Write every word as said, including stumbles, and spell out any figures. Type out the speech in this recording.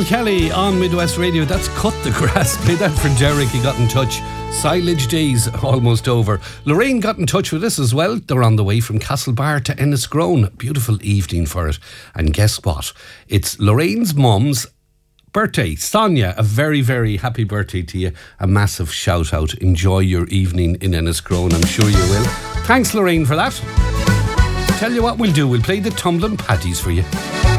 Paul Kelly on Midwest Radio. That's Cut the Grass. Play that for Derek. He got in touch. Silage days almost over. Lorraine got in touch with us as well. They're on the way from Castlebar to Enniscrone. Beautiful evening for it. And guess what? It's Lorraine's mum's birthday. Sonia, a very, very happy birthday to you. A massive shout out. Enjoy your evening in Enniscrone. I'm sure you will. Thanks, Lorraine, for that. Tell you what we'll do. We'll play the Tumbling Paddies for you.